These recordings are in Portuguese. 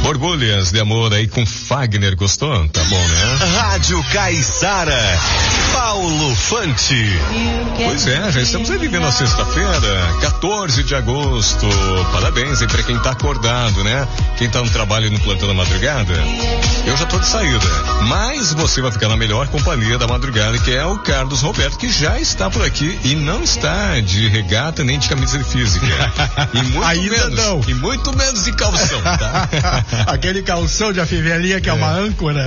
Borbulhas de Amor aí com Fagner, gostou? Tá bom, né? Rádio Caiçara, Paulo Fante. Pois é, já estamos aí vivendo a sexta-feira, 14 de agosto. Parabéns aí pra quem tá acordado, né? Quem tá no trabalho e no plantão da madrugada. Eu já tô de saída, mas você vai ficar na melhor companhia da madrugada, que é o Carlos Roberto, que já está por aqui e não está de regata nem de camisa de física. E muito ainda menos, não. E muito menos de calção, tá? Aquele calção de afivelinha que é uma âncora.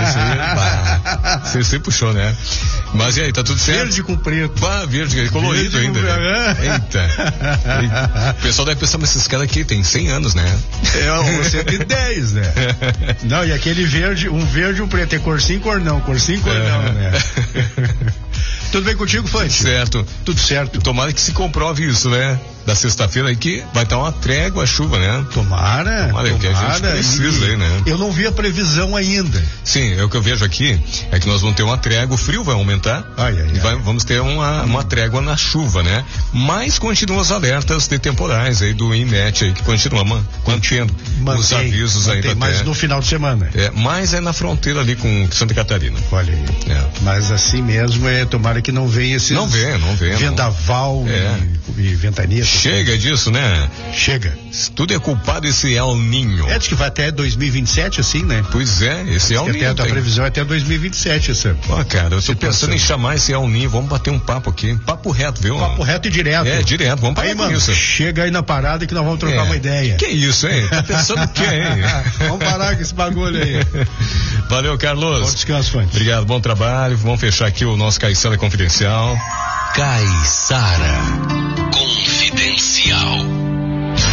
Você puxou, né? Mas e aí, tá tudo certo? Verde com preto. Verde, colorido verde ainda. Né? Eita. O pessoal deve pensar, mas esses caras aqui tem 100 anos, né? É, 110, né? Não, e aquele verde, um verde e um preto. É cor sim, cor não. Cor sim, cor não, né? Tudo bem contigo, Fante? Certo. Tudo certo. Tomara que se comprove isso, né? Da sexta-feira aí que vai estar uma trégua à chuva, né? Tomara. Que a gente precisa aí, né? Eu não vi a previsão ainda. Sim, o que eu vejo aqui é que nós vamos ter uma trégua, o frio vai aumentar e vamos ter uma trégua na chuva, né? Mas continuam os alertas de temporais aí do INMET aí, que continua mantendo os avisos aí. Mas no final de semana. Mas é na fronteira ali com Santa Catarina. Olha aí. Mas assim mesmo, tomara que não venha esses... Não vem. Vendaval e ventania. Chega disso, né? Chega. Tudo é culpado desse El Ninho. Diz que vai até 2027, assim, né? Pois é, esse El Ninho. A previsão é até 2027, essa. Cara, eu tô pensando em chamar esse El Ninho, vamos bater um papo aqui. Papo reto, viu? Papo reto e direto. Direto, vamos parar com isso. Chega aí na parada que nós vamos trocar uma ideia. Que isso, hein? Tá pensando o quê, hein? Vamos parar com esse bagulho aí. Valeu, Carlos. Bom descanso, Fante. Obrigado, bom trabalho. Vamos fechar aqui o nosso Caiçara Confidencial. Caiçara Confidencial.